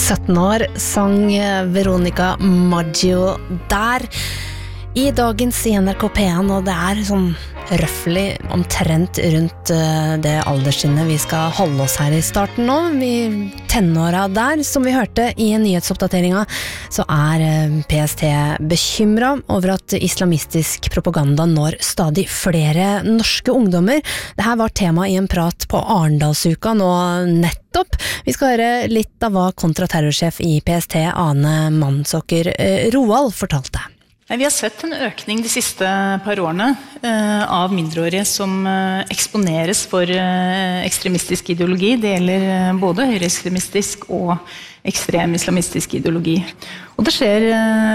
17 år, sang Veronica Maggio der I dagens I NRK P1, og det sånn røffelig omtrent rundt det aldersinnet vi skal holde oss her I starten nå. Vi tenåra der, som vi hørte I nyhetsoppdateringen, så PST bekymret over at islamistisk propaganda når stadig flere norske ungdommer. Dette var tema I en prat på Arendalsuka nå nettopp. Vi skal høre litt av hva kontraterrorsjef I PST, Ane Mansåker Roald, fortalte. Vi har sett en økning de siste par årene av mindreårige som eksponeres for ekstremistisk ideologi. Det gjelder både høyreekstremistisk og ekstrem islamistisk ideologi. Og det skjer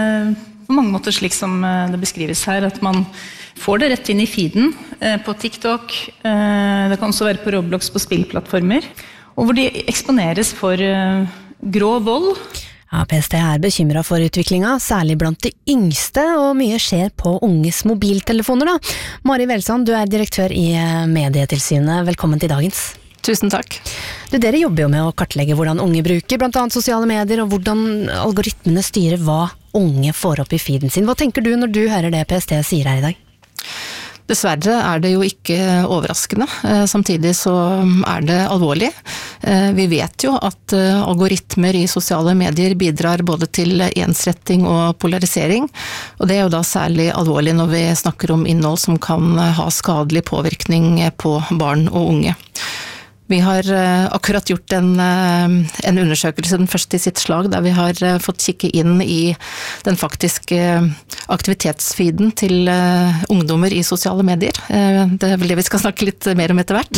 på mange måter slik som det beskrives her, at man får det rett inn I feeden på TikTok. Det kan også være på Roblox på spillplattformer, og hvor de eksponeres for grå vold. Ja, PST bekymret for utviklingen, særlig blant de yngste, og mye skjer på unges mobiltelefoner da. Mari Velsand, du direktør I Medietilsynet. Velkommen til dagens. Tusen takk. Dere jobber jo med å kartlegge hvordan unge bruker, blant annet sosiale medier, og hvordan algoritmene styrer hva unge får opp I feeden sin. Hva tenker du når du hører det PST sier her I dag? Dessverre det jo ikke overraskende, samtidig så det alvorlig. Vi vet jo at algoritmer I sosiale medier bidrar både til ensretting og polarisering, og det jo da særlig alvorlig når vi snakker om innhold som kan ha skadelig påvirkning på barn og unge. Vi har akkurat gjort en undersøkelse, den første I sitt slag, der vi har fått kikke inn I den faktiske aktivitetsfeeden til ungdommer I sosiale medier. Det vel det vi skal snakke litt mer om etter hvert.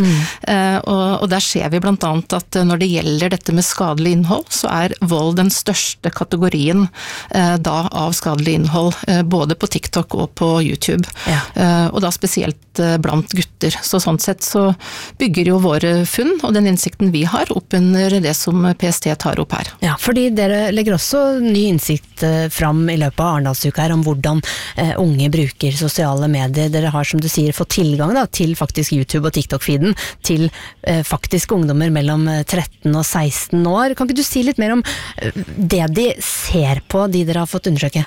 Og der ser vi blant annet at når det gjelder dette med skadelig innhold, så vold den største kategorien da av skadelig innhold, både på TikTok og på YouTube. Ja. Og da spesielt blant gutter. Så sånn sett så bygger jo våre funn og den innsikten vi har opp under det som PST tar opp her. Ja, fordi dere legger også ny innsikt fram I løpet av Arendalsuka her om hvordan unge bruker sosiale medier. Dere har, som du sier, fått tilgang da, til faktisk YouTube og TikTok-feeden, til faktisk ungdommer mellom 13 og 16 år. Kan ikke du si litt mer om det de ser på, de dere har fått undersøke?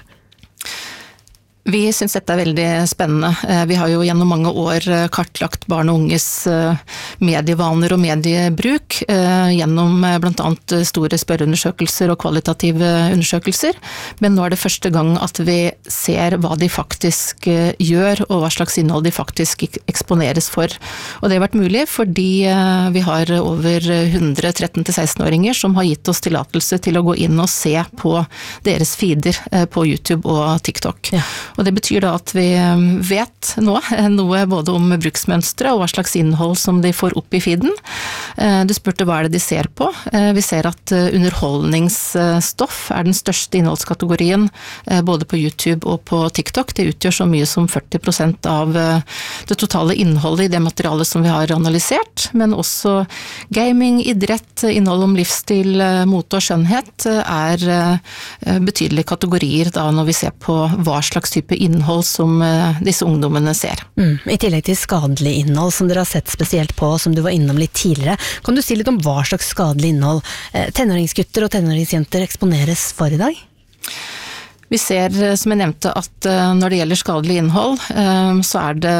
Vi synes dette veldig spennende. Vi har jo gjennom mange år kartlagt barn og unges medievaner og mediebruk gjennom blant annet store spørreundersøkelser og kvalitative undersøkelser. Men nå det første gang at vi ser hva de faktisk gjør og hva slags innhold de faktisk eksponeres for. Og det har vært mulig fordi vi har over 100 13-16-åringer som har gitt oss tillatelse til å gå inn og se på deres feeder på YouTube og TikTok. Ja. Og det betyr da at vi vet nå noe både om bruksmønstre og hva slags innhold som de får opp I feeden. Du spurte hva det de ser på. Vi ser at underholdningsstoff den største innholdskategorien både på YouTube og på TikTok. Det utgjør så mye som 40% av det totale innholdet I det materialet som vi har analysert, men også gaming, idrett, innhold om livsstil, mote og skjønnhet betydelige kategorier da når vi ser på hva slags type innhold som disse ungdommene ser. I tillegg til skadelig innhold som dere har sett spesielt på, som du var innom litt tidligere, kan du si litt om hva slags skadelig innhold tenåringsgutter og tenåringsjenter eksponeres for I dag? Vi ser, som jeg nevnte, at når det gjelder skadelig innhold, så det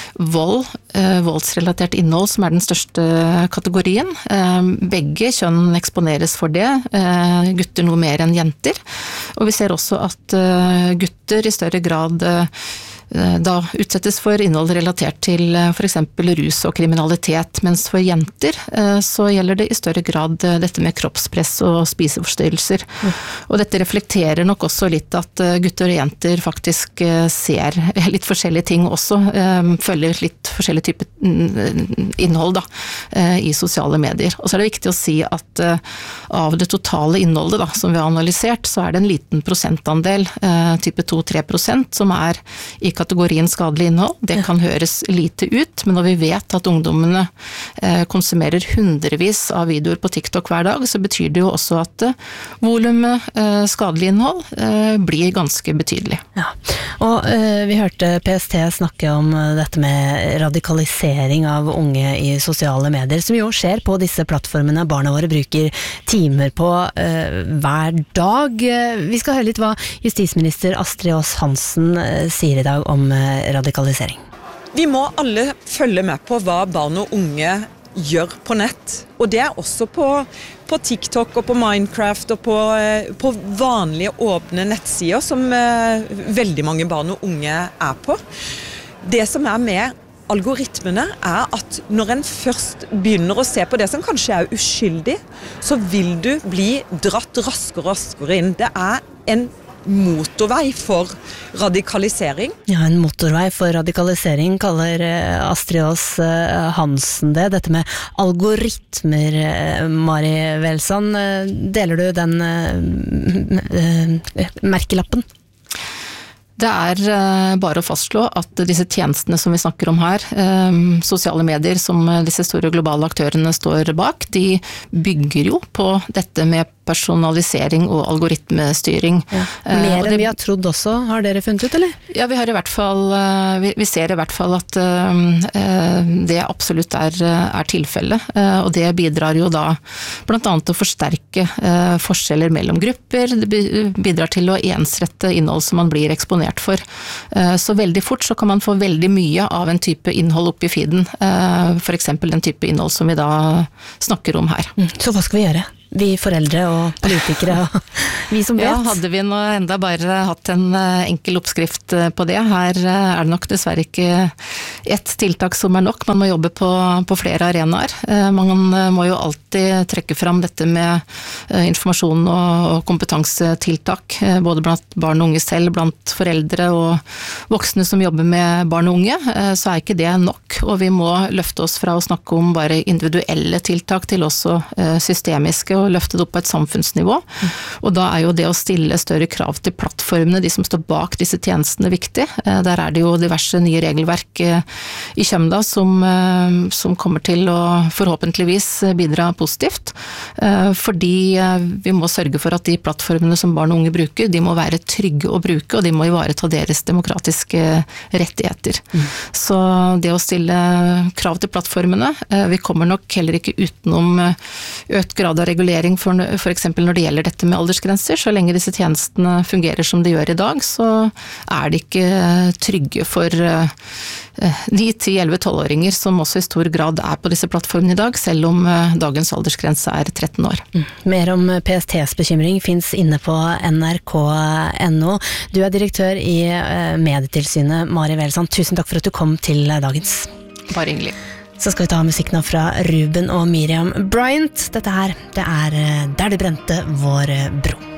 voldsrelatert innhold som den største kategorien. Begge kjønn eksponeres for det, gutter noe mer enn jenter. Og vi ser også at gutter I større grad da utsettes for innhold relatert til for eksempel rus og kriminalitet, mens for jenter så gjelder det I større grad dette med kroppspress og spiseforstyrrelser. Og dette reflekterer nok også litt at gutter og jenter faktisk ser litt forskjellige ting også, følger litt forskjellige typer innhold da, I sosiale medier. Og så det viktig å si at av det totale innholdet da, som vi har analysert, så det en liten prosentandel, type 2-3%, som I kategorien skadelig innhold. Det kan høres lite ut, men når vi vet at ungdommene konsumerer hundrevis av videoer på TikTok hver dag, så betyr det jo også at volumet skadelig innhold blir ganske betydelig. Ja, og vi hørte PST snakke om dette med radikalisering av unge i sosiale medier, som jo skjer på disse plattformene barna våre bruker timer på hver dag. Vi skal høre litt hva justisminister Astrid Aas Hansen sier i dag om radikalisering. Vi må alle følge med på hva barn og unge gjør på nett, og det også på TikTok og på Minecraft og på vanlige åpne nettsider som veldig mange barn og unge på. Det som med algoritmene at når en først begynner å se på det som kanskje uskyldig, så vil du bli dratt raskere og raskere inn. Det en motorvei for radikalisering. Ja, en motorvei for radikalisering kaller Astrid Aas Hansen det. Dette med algoritmer, Mari Welsand. Deler du den merkelappen? Det bare å fastslå at disse tjenestene som vi snakker om her, sosiale medier som disse store globale aktørene står bak, de bygger jo på dette med personalisering og algoritmestyring. Ja. Mer enn vi har trodd også, har dere funnet ut, eller? Ja, vi har i hvert fall, vi ser i hvert fall at det absolutt tilfellet, og det bidrar jo da blant annet til å forsterke forskjeller mellom grupper, det bidrar til å ensrette innhold som man blir eksponert for. Så veldig fort så kan man få veldig mye av en type innhold opp i feeden, for eksempel den type innhold som vi da snakker om her. Så hva skal vi gjøre? Vi foreldre og politikere og vi som vet. Ja, hadde vi nå enda bare hatt en enkel oppskrift på det. Her det nok dessverre ikke ett tiltak som nok. Man må jobbe på flere arenaer. Man må jo alltid trekke fram dette med informasjon og kompetansetiltak, både blant barn og unge selv, blant foreldre og voksne som jobber med barn og unge. Så ikke det nok, og vi må løfte oss fra å snakke om bare individuelle tiltak til også systemiske og løfte det opp på et samfunnsnivå. Og da jo det å stille større krav til plattformene, de som står bak disse tjenestene, viktig. Der det jo diverse nye regelverk i Kjømda som kommer til å forhåpentligvis bidra positivt. Fordi vi må sørge for at de plattformene som barn og unge bruker, de må være trygge å bruke, og de må ivareta deres demokratiske rettigheter. Så det å stille krav til plattformene, vi kommer nok heller ikke utenom økt grad av regulering for eksempel når det gjelder dette med aldersgrenser. Så lenge disse tjenestene fungerer som de gjør i dag, så det ikke trygge for 9-10-11-12-åringer som også i stor grad på disse plattformene i dag, selv om dagens aldersgrense 13 år. Mer om PSTs bekymring finnes inne på nrk.no. Du direktør i Medietilsynet, Mari Welsand. Tusen takk for at du kom til dagens. Bare hyggelig. Så skal vi ta musikk nå fra Ruben og Miriam Bryant. Dette her, det Der det brente vår bro.